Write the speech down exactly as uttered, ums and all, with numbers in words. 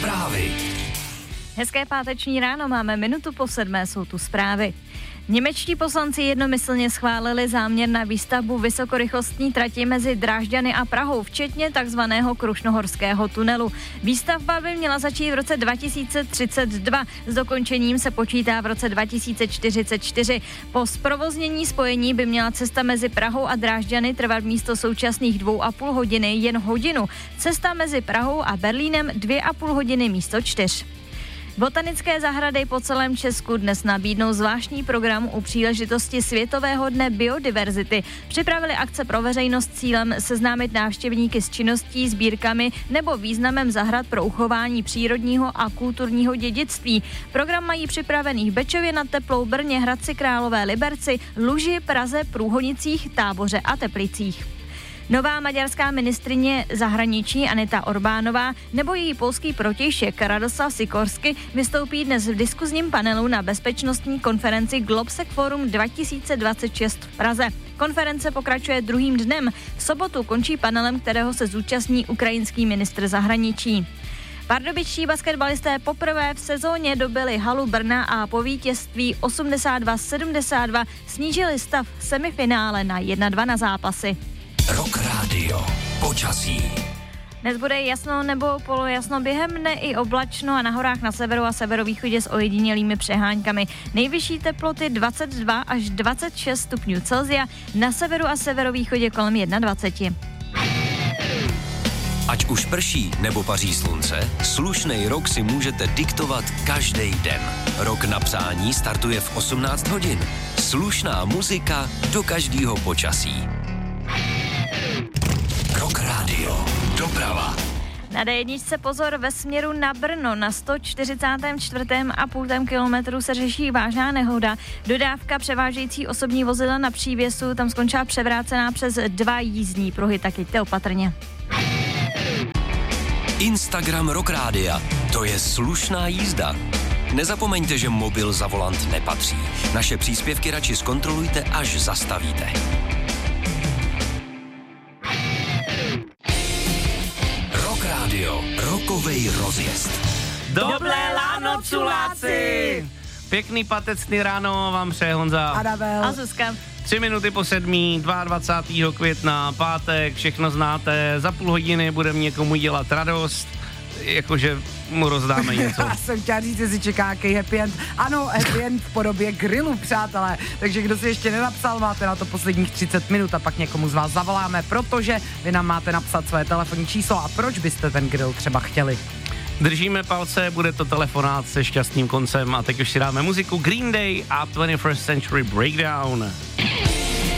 Zprávy. Hezké páteční ráno, máme minutu po sedmé, jsou tu zprávy. Němečtí poslanci jednomyslně schválili záměr na výstavbu vysokorychlostní trati mezi Drážďany a Prahou, včetně takzvaného Krušnohorského tunelu. Výstavba by měla začít v roce dva tisíce třicet dva, s dokončením se počítá v roce dva tisíce čtyřicet čtyři. Po zprovoznění spojení by měla cesta mezi Prahou a Drážďany trvat místo současných dvou a půl hodiny jen hodinu. Cesta mezi Prahou a Berlínem dvě a půl hodiny místo čtyř. Botanické zahrady po celém Česku dnes nabídnou zvláštní program u příležitosti Světového dne biodiverzity. Připravili akce pro veřejnost s cílem seznámit návštěvníky s činností, sbírkami nebo významem zahrad pro uchování přírodního a kulturního dědictví. Program mají připravený v Bečově nad Teplou, Brně, Hradci Králové, Liberci, Luži, Praze, Průhonicích, Táboře a Teplicích. Nová maďarská ministryně zahraničí Anita Orbánová nebo její polský protějšek Radoslav Sikorsky vystoupí dnes v diskuzním panelu na bezpečnostní konferenci Globsec Forum dva tisíce dvacet šest v Praze. Konference pokračuje druhým dnem. V sobotu končí panelem, kterého se zúčastní ukrajinský ministr zahraničí. Pardubičtí basketbalisté poprvé v sezóně dobili halu Brna a po vítězství osmdesát dva sedmdesát dva snížili stav semifinále na jedna dva na zápasy. Rock Radio. Počasí. Dnes bude jasno nebo polojasno, během dne i oblačno a na horách na severu a severovýchodě s ojedinělými přehánkami. Nejvyšší teploty dvacet dva až dvacet šest stupňů Celsia, na severu a severovýchodě kolem dvacet jedna. Ať už prší nebo paří slunce, slušnej rok si můžete diktovat každý den. Rok na přání startuje v osmnáct hodin. Slušná muzika do každého počasí. Rock Radio. Doprava. Na dé jedna pozor ve směru na Brno. Na sto čtyřicátém čtvrtém a půl kilometru se řeší vážná nehoda. Dodávka převážející osobní vozidla na přívěsu tam skončila převrácená přes dva jízdní pruhy, tak jděte opatrně. Instagram Rock Rádia. To je slušná jízda. Nezapomeňte, že mobil za volant nepatří. Naše příspěvky radši zkontrolujte, až zastavíte. Rock Radio. Rokovej rozjezd. Dobré ráno, culáci! Pěkný patecný ráno vám přeje Honza. A Zuzka. Tři minuty po sedmí, dvacátého druhého května, pátek, všechno znáte, za půl hodiny budeme někomu dělat radost, jakože mu rozdáme něco. Já jsem chtěla říct, že si čeká jaký happy end. Ano, happy end v podobě grilu, přátelé. Takže kdo si ještě nenapsal, máte na to posledních třicet minut a pak někomu z vás zavoláme, protože vy nám máte napsat své telefonní číslo a proč byste ten grill třeba chtěli. Držíme palce, bude to telefonát se šťastným koncem a teď už si dáme muziku Green Day a twenty-first Century Breakdown.